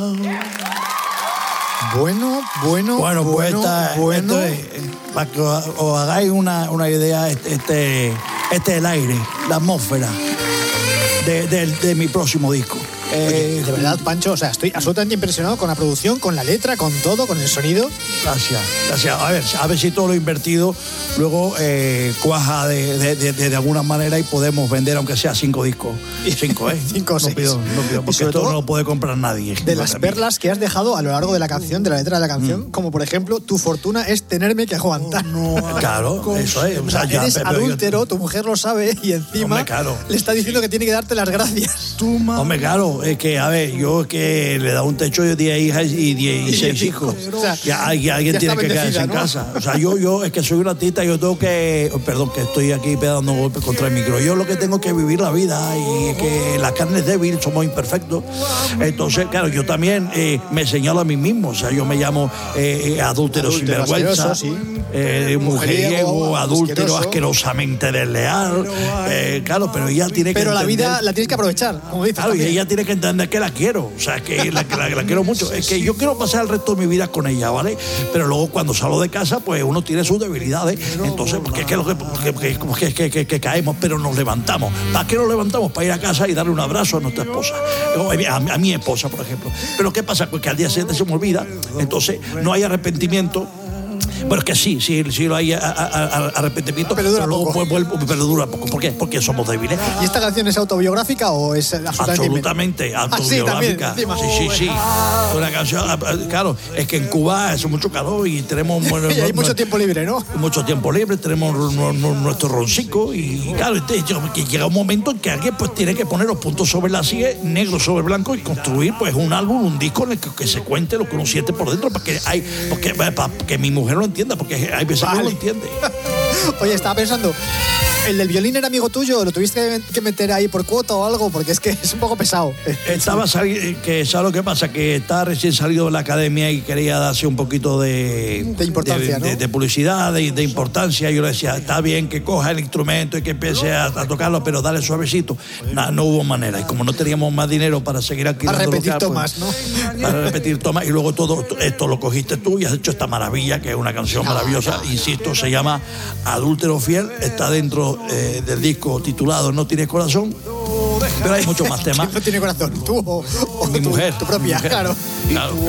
Bueno, para que os hagáis una idea, este es el aire, la atmósfera de mi próximo disco. Oye, de verdad, Pancho, o sea, estoy absolutamente impresionado con la producción, con la letra, con todo, con el sonido. Gracias. A ver si todo lo invertido luego cuaja de alguna manera y podemos vender aunque sea 5 discos. 5, ¿eh? 5 o 6. No pido, porque esto no lo puede comprar nadie. De las perlas que has dejado a lo largo de la canción, de la letra de la canción, como por ejemplo, tu fortuna es tenerme que aguantar. Claro, eso es. O sea, eres adúltero, tu mujer lo sabe y encima le está diciendo que tiene que darte las gracias. Hombre, claro. Es que, a ver, yo es que le he dado un techo de 10 hijas y 6 hijos. O sea, ya alguien tiene que quedarse en casa. O sea, yo es que soy un artista, yo tengo que... Perdón, que estoy aquí dando golpes contra el micro. Yo lo que tengo que vivir la vida y que la carne es débil, somos imperfectos. Entonces, claro, yo también me señalo a mí mismo. O sea, yo me llamo adúltero sinvergüenza, mujeriego, adúltero asquerosamente desleal. Claro, pero ella tiene que... Pero la vida la tienes que aprovechar, como dices. Claro, y ella tiene que entender que la quiero, o sea, que la quiero mucho. Es que yo quiero pasar el resto de mi vida con ella, ¿vale? Pero luego cuando salgo de casa, pues uno tiene sus debilidades. Entonces, porque es que caemos, pero nos levantamos. ¿Para qué nos levantamos? Para ir a casa y darle un abrazo a nuestra esposa. A mi esposa, por ejemplo. Pero ¿qué pasa? Pues que al día siguiente se me olvida, entonces no hay arrepentimiento. Bueno, es que sí lo hay arrepentimiento, pero dura poco. ¿Por qué? Porque somos débiles. ¿Y esta canción es autobiográfica o es absolutamente autobiográfica? Sí. Una canción, claro, es que en Cuba hace mucho calor y tenemos... y hay mucho tiempo libre, ¿no? Mucho tiempo libre, tenemos nuestro roncico y claro, llega un momento en que alguien pues tiene que poner los puntos sobre la silla, negro sobre blanco y construir pues un álbum, un disco en el que se cuente lo que uno siente por dentro, para que mi mujer lo entienda, porque hay veces que no lo entiende. Oye, estaba pensando, ¿el del violín era amigo tuyo? ¿Lo tuviste que meter ahí por cuota o algo? Porque es que es un poco pesado. ¿Sabes lo que pasa? Que está recién salido de la academia y quería darse un poquito de importancia, ¿no? de publicidad, de importancia. Yo le decía, está bien que coja el instrumento y que empiece a tocarlo, pero dale suavecito. No hubo manera. Y como no teníamos más dinero para seguir alquilando a repetir local, tomas, pues, ¿no? Para repetir tomas. Y luego todo esto lo cogiste tú y has hecho esta maravilla, que es una canción maravillosa. Insisto, se llama Adúltero Fiel. Está dentro del disco titulado No Tienes Corazón, pero hay muchos más temas. No tiene corazón, tú o mi mujer. Tu propia, mujer. claro.